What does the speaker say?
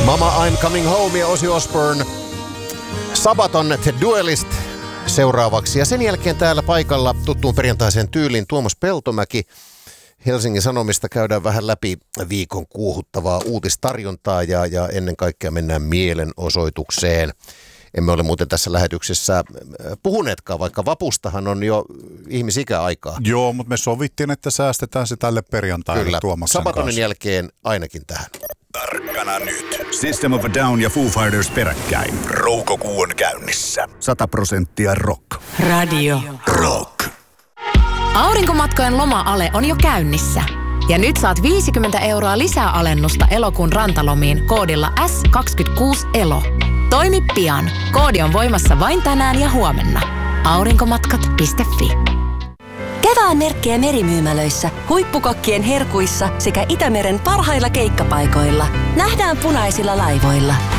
Mama I'm Coming Home ja Ozzy Osbourne. Sabaton The Duelist seuraavaksi. Ja sen jälkeen täällä paikalla tuttuun perjantaiseen tyyliin Tuomas Peltomäki. Helsingin Sanomista käydään vähän läpi viikon kuohuttavaa uutistarjontaa ja ennen kaikkea mennään mielenosoitukseen. Emme ole muuten tässä lähetyksessä puhuneetkaan, vaikka vapustahan on jo ihmisikäaikaa. Joo, mutta me sovittiin, että säästetään se tälle perjantaille. Kyllä, Tuomaksen Sabatonin kanssa. Jälkeen ainakin tähän. Tarkkana nyt. System of a Down ja Foo Fighters peräkkäin. Roukokuu on käynnissä. 100% rock. Radio Rock. Aurinkomatkojen loma-ale on jo käynnissä. Ja nyt saat 50 € lisää alennusta elokuun rantalomiin koodilla S26ELO. Toimi pian. Koodi on voimassa vain tänään ja huomenna. Aurinkomatkat.fi. Kevään merkkejä merimyymälöissä, huippukokkien herkuissa sekä Itämeren parhailla keikkapaikoilla. Nähdään punaisilla laivoilla.